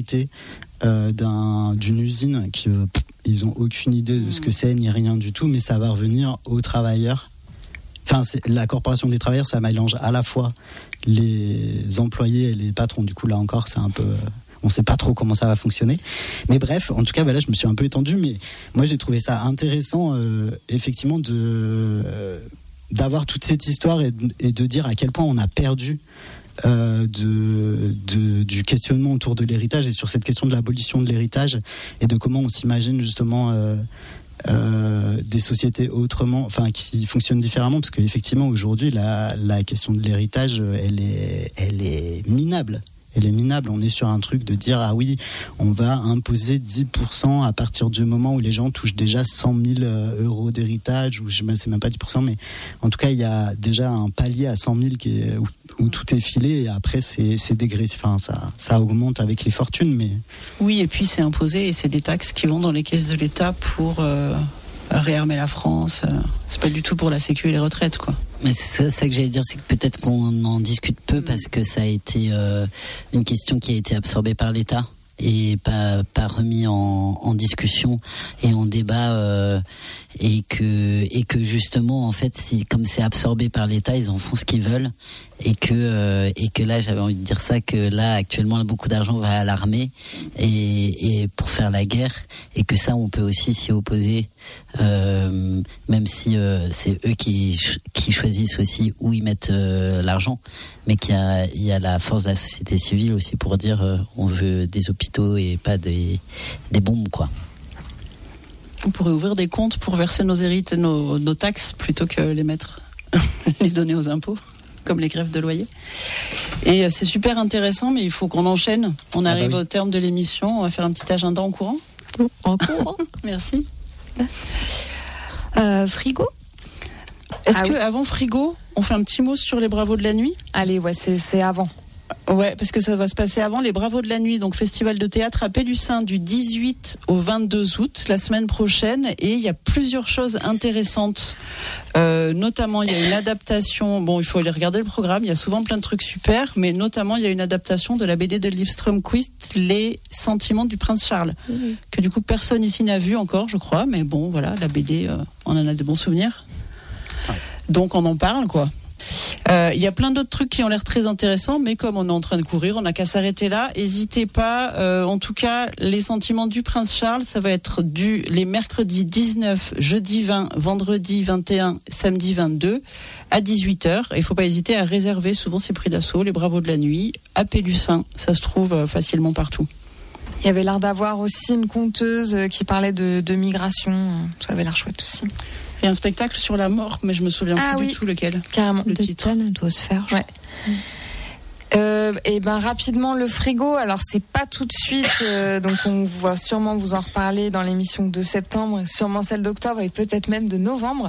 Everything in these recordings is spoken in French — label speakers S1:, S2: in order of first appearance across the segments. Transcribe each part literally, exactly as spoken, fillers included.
S1: hérité euh, d'un, d'une usine qui, euh, ils ont aucune idée de ce que c'est ni rien du tout, mais ça va revenir aux travailleurs. Enfin, c'est, la corporation des travailleurs, ça mélange à la fois les employés et les patrons. Du coup, là encore, c'est un peu... On ne sait pas trop comment ça va fonctionner. Mais bref, en tout cas, bah là, je me suis un peu étendu, mais moi, j'ai trouvé ça intéressant, euh, effectivement, de, euh, d'avoir toute cette histoire et de, et de dire à quel point on a perdu euh, de, de, du questionnement autour de l'héritage et sur cette question de l'abolition de l'héritage et de comment on s'imagine justement... Euh, Euh, des sociétés autrement, enfin qui fonctionnent différemment, parce qu'effectivement aujourd'hui la, la question de l'héritage elle est, elle est minable. Elle est minable. On est sur un truc de dire ah oui, on va imposer dix pour cent à partir du moment où les gens touchent déjà cent mille euros d'héritage, ou je ne sais même pas dix pour cent, mais en tout cas il y a déjà un palier à cent mille qui est, où, où tout est filé, et après c'est, c'est dégraissé. Enfin ça, ça augmente avec les fortunes, mais
S2: oui, et puis c'est imposé et c'est des taxes qui vont dans les caisses de l'État pour euh, réarmer la France. C'est pas du tout pour la sécu et les retraites, quoi.
S3: Mais c'est ça que j'allais dire, c'est que peut-être qu'on en discute peu parce que ça a été euh, une question qui a été absorbée par l'État et pas pas remis en, en discussion et en débat, euh, et que et que justement en fait si comme c'est absorbé par l'État, ils en font ce qu'ils veulent, et que euh, et que là j'avais envie de dire ça, que là actuellement beaucoup d'argent va à l'armée et et pour faire la guerre, et que ça on peut aussi s'y opposer, euh, même si euh, c'est eux qui qui choisissent aussi où ils mettent euh, l'argent, mais qu'il y a il y a la force de la société civile aussi pour dire euh, on veut des hôpitaux et pas des des bombes, quoi.
S2: On pourrait ouvrir des comptes pour verser nos hérites et nos, nos taxes plutôt que les mettre, les donner aux impôts, comme les grèves de loyer. Et c'est super intéressant, mais il faut qu'on enchaîne. On ah arrive bah oui. au terme de l'émission. On va faire un petit agenda en courant.
S4: En courant.
S2: Merci.
S4: Euh, frigo.
S2: Est-ce
S4: ah
S2: que
S4: oui.
S2: avant frigo, on fait un petit mot sur les Bravos de la nuit ?
S4: Allez, ouais, c'est, c'est avant.
S2: Ouais, parce que ça va se passer avant les Bravos de la nuit, donc festival de théâtre à Pélussin du dix-huit au vingt-deux août, la semaine prochaine, et il y a plusieurs choses intéressantes, euh, notamment il y a une adaptation, bon il faut aller regarder le programme, il y a souvent plein de trucs super, mais notamment il y a une adaptation de la B D de Liv Strömquist, Les Sentiments du Prince Charles, mmh. que du coup personne ici n'a vu encore, je crois, mais bon voilà, la B D, euh, on en a de bons souvenirs, donc on en parle, quoi. Il euh, y a plein d'autres trucs qui ont l'air très intéressants, mais comme on est en train de courir, on n'a qu'à s'arrêter là. N'hésitez pas. Euh, en tout cas, les Sentiments du Prince Charles, ça va être du les mercredis dix-neuf, jeudi vingt, vendredi vingt et un, samedi vingt-deux à dix-huit heures. Il ne faut pas hésiter à réserver. Souvent, c'est pris d'assaut. Les Bravos de la nuit à Pélussin, ça se trouve euh, facilement partout.
S4: Il y avait l'air d'avoir aussi une conteuse qui parlait de, de migration. Ça avait l'air chouette aussi.
S2: Il y a un spectacle sur la mort, mais je me souviens ah, plus oui. du tout lequel.
S4: Carrément.
S2: Le
S4: de
S2: titre.
S4: Doit se faire. Ouais. Mmh. Euh, et ben rapidement le frigo. Alors c'est pas tout de suite, euh, donc on va sûrement vous en reparler dans l'émission de septembre, sûrement celle d'octobre et peut-être même de novembre,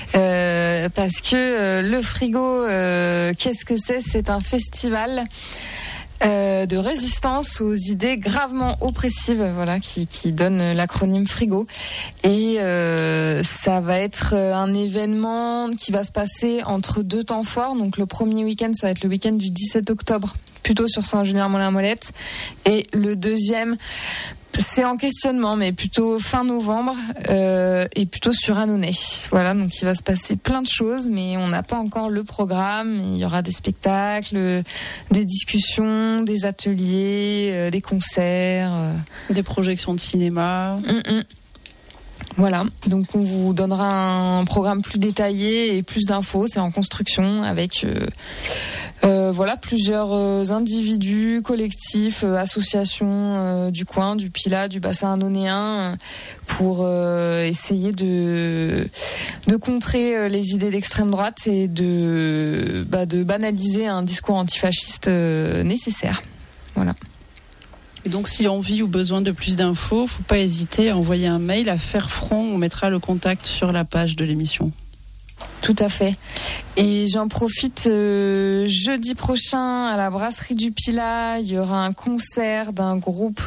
S4: euh, parce que euh, le frigo, euh, qu'est-ce que c'est ? C'est un festival. Euh, de résistance aux idées gravement oppressives, voilà, qui, qui donne l'acronyme Frigo. Et euh, ça va être un événement qui va se passer entre deux temps forts. Donc le premier week-end, ça va être le week-end du dix-sept octobre, plutôt sur Saint-Julien-Molin-Molette. Et le deuxième, c'est en questionnement, mais plutôt fin novembre, euh, et plutôt sur Annonay. Voilà, donc il va se passer plein de choses, mais on n'a pas encore le programme. Il y aura des spectacles, des discussions, des ateliers, euh, des concerts, euh...
S2: des projections de cinéma.
S4: Mm-mm. Voilà, donc on vous donnera un programme plus détaillé et plus d'infos. C'est en construction avec euh, euh, voilà plusieurs euh, individus, collectifs, euh, associations euh, du coin, du Pilat, du bassin annonéen, euh, pour euh, essayer de de contrer euh, les idées d'extrême droite et de bah, de banaliser un discours antifasciste euh, nécessaire. Voilà.
S2: Et donc, si envie ou besoin de plus d'infos, faut pas hésiter à envoyer un mail à Faire Front. On mettra le contact sur la page de l'émission.
S4: Tout à fait. Et j'en profite, euh, jeudi prochain à la brasserie du Pilat, il y aura un concert d'un groupe.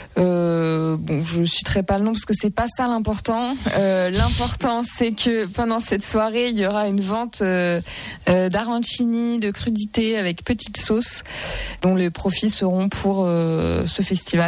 S4: Euh, bon, je citerai pas le nom parce que c'est pas ça l'important. Euh, l'important, c'est que pendant cette soirée, il y aura une vente euh, euh, d'arancini, de crudités avec petite sauce, dont les profits seront pour euh, ce festival.